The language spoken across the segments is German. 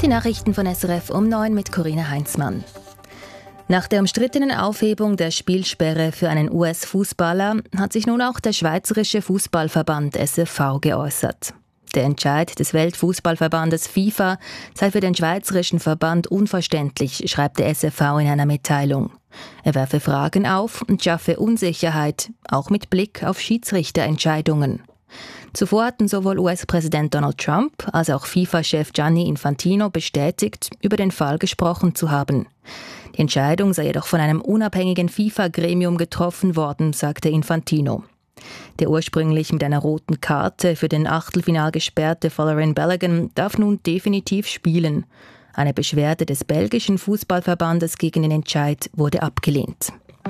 Die Nachrichten von SRF um 9 mit Corinna Heinzmann. Nach der umstrittenen Aufhebung der Spielsperre für einen US-Fußballer hat sich nun auch der Schweizerische Fußballverband SFV geäußert. Der Entscheid des Weltfußballverbandes FIFA sei für den Schweizerischen Verband unverständlich, schreibt der SFV in einer Mitteilung. Er werfe Fragen auf und schaffe Unsicherheit, auch mit Blick auf Schiedsrichterentscheidungen. Zuvor hatten sowohl US-Präsident Donald Trump als auch FIFA-Chef Gianni Infantino bestätigt, über den Fall gesprochen zu haben. Die Entscheidung sei jedoch von einem unabhängigen FIFA-Gremium getroffen worden, sagte Infantino. Der ursprünglich mit einer roten Karte für den Achtelfinal gesperrte Folarin Balogun darf nun definitiv spielen. Eine Beschwerde des belgischen Fußballverbandes gegen den Entscheid wurde abgelehnt.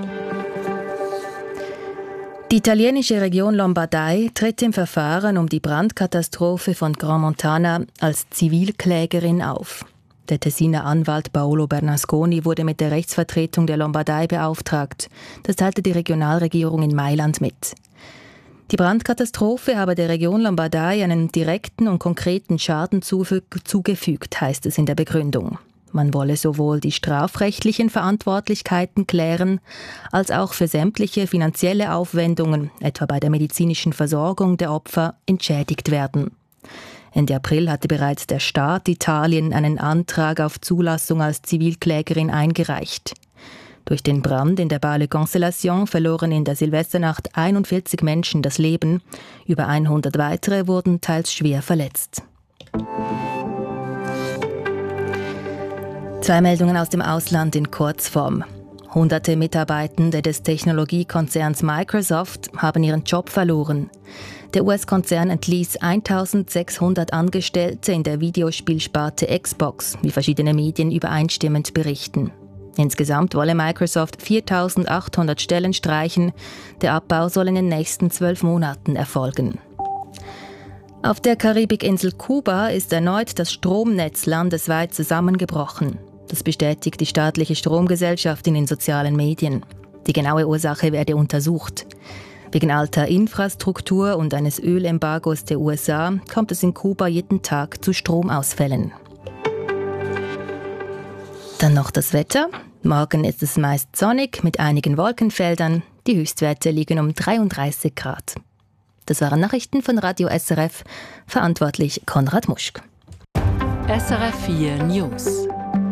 Die italienische Region Lombardei tritt im Verfahren um die Brandkatastrophe von Grand Montana als Zivilklägerin auf. Der Tessiner Anwalt Paolo Bernasconi wurde mit der Rechtsvertretung der Lombardei beauftragt. Das teilte die Regionalregierung in Mailand mit. Die Brandkatastrophe habe der Region Lombardei einen direkten und konkreten Schaden zugefügt, heißt es in der Begründung. Man wolle sowohl die strafrechtlichen Verantwortlichkeiten klären, als auch für sämtliche finanzielle Aufwendungen, etwa bei der medizinischen Versorgung der Opfer, entschädigt werden. Ende April hatte bereits der Staat Italien einen Antrag auf Zulassung als Zivilklägerin eingereicht. Durch den Brand in der Bar Le Constellation verloren in der Silvesternacht 41 Menschen das Leben. Über 100 weitere wurden teils schwer verletzt. 2 Meldungen aus dem Ausland in Kurzform. Hunderte Mitarbeitende des Technologiekonzerns Microsoft haben ihren Job verloren. Der US-Konzern entließ 1600 Angestellte in der Videospielsparte Xbox, wie verschiedene Medien übereinstimmend berichten. Insgesamt wolle Microsoft 4800 Stellen streichen. Der Abbau soll in den nächsten 12 Monaten erfolgen. Auf der Karibikinsel Kuba ist erneut das Stromnetz landesweit zusammengebrochen. Das bestätigt die staatliche Stromgesellschaft in den sozialen Medien. Die genaue Ursache werde untersucht. Wegen alter Infrastruktur und eines Ölembargos der USA kommt es in Kuba jeden Tag zu Stromausfällen. Dann noch das Wetter. Morgen ist es meist sonnig mit einigen Wolkenfeldern. Die Höchstwerte liegen um 33 Grad. Das waren Nachrichten von Radio SRF. Verantwortlich Konrad Muschk. SRF 4 News.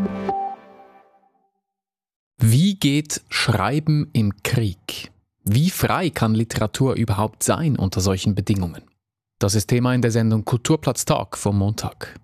Wie geht Schreiben im Krieg? Wie frei kann Literatur überhaupt sein unter solchen Bedingungen? Das ist Thema in der Sendung Kulturplatz Talk vom Montag.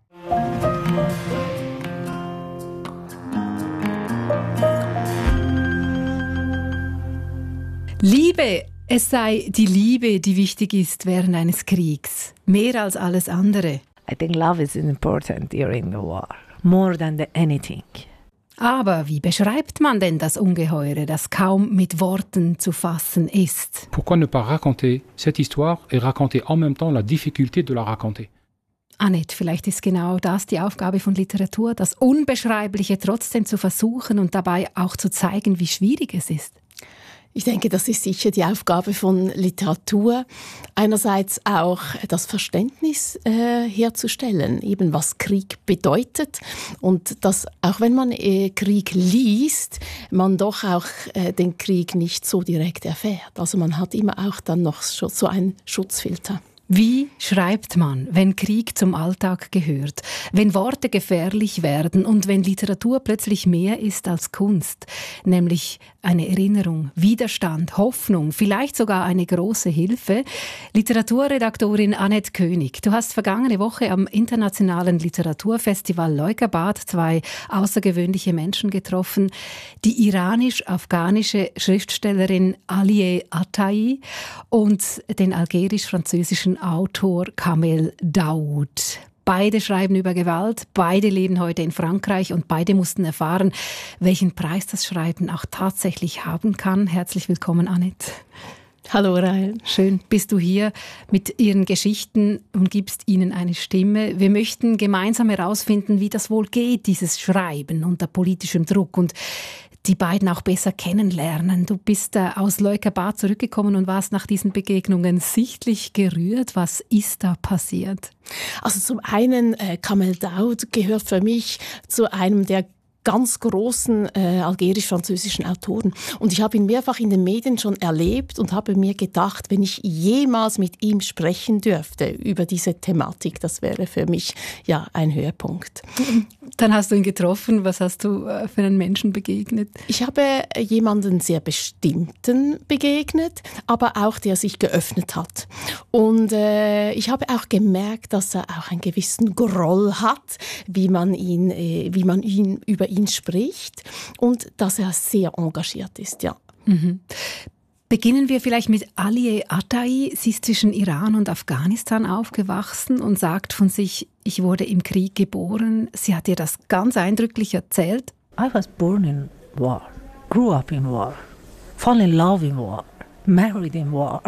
Liebe, es sei die Liebe, die wichtig ist während eines Kriegs, mehr als alles andere. I think love is important during the war, more than anything. Aber wie beschreibt man denn das Ungeheure, das kaum mit Worten zu fassen ist? Pourquoi ne pas raconter cette histoire et raconter en même temps la difficulté de la raconter? Annette, vielleicht ist genau das die Aufgabe von Literatur, das Unbeschreibliche trotzdem zu versuchen und dabei auch zu zeigen, wie schwierig es ist. Ich denke, das ist sicher die Aufgabe von Literatur. Einerseits auch das Verständnis herzustellen, eben was Krieg bedeutet und dass auch wenn man Krieg liest, man doch auch den Krieg nicht so direkt erfährt. Also man hat immer auch dann noch so einen Schutzfilter. Wie schreibt man, wenn Krieg zum Alltag gehört, wenn Worte gefährlich werden und wenn Literatur plötzlich mehr ist als Kunst, nämlich eine Erinnerung, Widerstand, Hoffnung, vielleicht sogar eine große Hilfe? Literaturredaktorin Annette König, du hast vergangene Woche am Internationalen Literaturfestival Leukerbad 2 außergewöhnliche Menschen getroffen, die iranisch-afghanische Schriftstellerin Aliye Atai und den algerisch-französischen Autor Kamel Daoud. Beide schreiben über Gewalt, beide leben heute in Frankreich und beide mussten erfahren, welchen Preis das Schreiben auch tatsächlich haben kann. Herzlich willkommen, Annette. Hallo, Rahel. Schön, bist du hier mit Ihren Geschichten und gibst ihnen eine Stimme. Wir möchten gemeinsam herausfinden, wie das wohl geht, dieses Schreiben unter politischem Druck. Und die beiden auch besser kennenlernen. Du bist aus Leukabad zurückgekommen und warst nach diesen Begegnungen sichtlich gerührt. Was ist da passiert? Also zum einen, Kamel Daoud gehört für mich zu einem der ganz großen algerisch-französischen Autoren. Und ich habe ihn mehrfach in den Medien schon erlebt und habe mir gedacht, wenn ich jemals mit ihm sprechen dürfte über diese Thematik, das wäre für mich ja ein Höhepunkt. Dann hast du ihn getroffen. Was hast du für einen Menschen begegnet? Ich habe jemanden sehr Bestimmten begegnet, aber auch der sich geöffnet hat. Und ich habe auch gemerkt, dass er auch einen gewissen Groll hat, wie man über ihn spricht und dass er sehr engagiert ist, ja. Mhm. Beginnen wir vielleicht mit Aliye Atai. Sie ist zwischen Iran und Afghanistan aufgewachsen und sagt von sich, ich wurde im Krieg geboren. Sie hat dir das ganz eindrücklich erzählt. I was born in war, grew up in war, fall in love in war, married in war.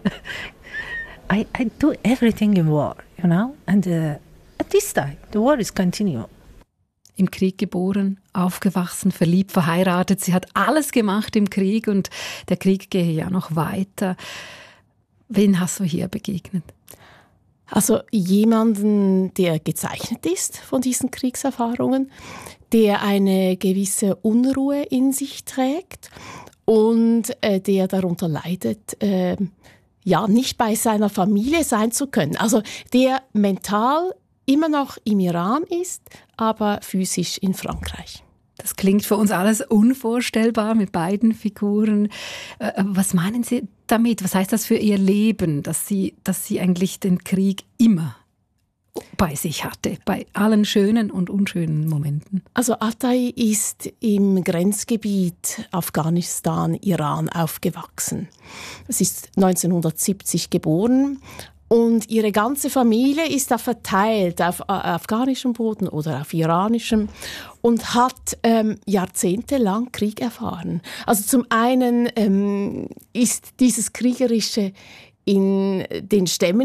I do everything in war, you know? And at this time, the war is continuing. Im Krieg geboren, aufgewachsen, verliebt, verheiratet. Sie hat alles gemacht im Krieg und der Krieg gehe ja noch weiter. Wen hast du hier begegnet? Also jemanden, der gezeichnet ist von diesen Kriegserfahrungen, der eine gewisse Unruhe in sich trägt und der darunter leidet, nicht bei seiner Familie sein zu können. Also der mental immer noch im Iran ist, aber physisch in Frankreich. Das klingt für uns alles unvorstellbar mit beiden Figuren. Was meinen Sie damit? Was heißt das für Ihr Leben, dass sie eigentlich den Krieg immer bei sich hatte, bei allen schönen und unschönen Momenten? Also Atai ist im Grenzgebiet Afghanistan-Iran aufgewachsen. Sie ist 1970 geboren. Und ihre ganze Familie ist da verteilt auf afghanischem Boden oder auf iranischem und hat jahrzehntelang Krieg erfahren. Also zum einen ist dieses Kriegerische in den Stämmen